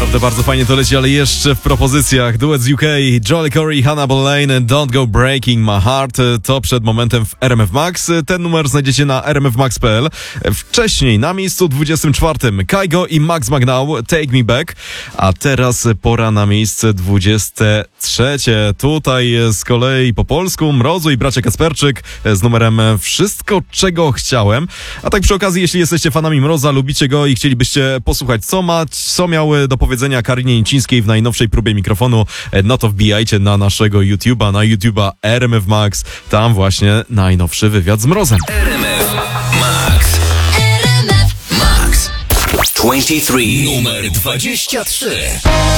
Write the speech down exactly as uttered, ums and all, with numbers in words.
Naprawdę bardzo fajnie to leci, ale jeszcze w propozycjach duet z U K, Jolly Corey, Hannah Boleyn, Don't Go Breaking My Heart. To przed momentem w R M F Max. Ten numer znajdziecie na r m f max kropka p l. Wcześniej na miejscu dwudziestym czwartym Kygo i Max Magnaw, Take Me Back. A teraz pora na miejsce dwudzieste trzecie. Tutaj z kolei po polsku Mrozu i bracia Kasperczyk z numerem Wszystko, czego chciałem. A tak przy okazji, jeśli jesteście fanami Mroza, lubicie go i chcielibyście posłuchać, co ma, co miały do powiedzenia Karinie Jęcińskiej w najnowszej próbie mikrofonu, no to wbijajcie na naszego YouTube'a, na YouTube'a R M F Max. Tam właśnie najnowszy wywiad z Mrozem. R M F Max. R M F Max. dwadzieścia trzy. Numer dwadzieścia trzy.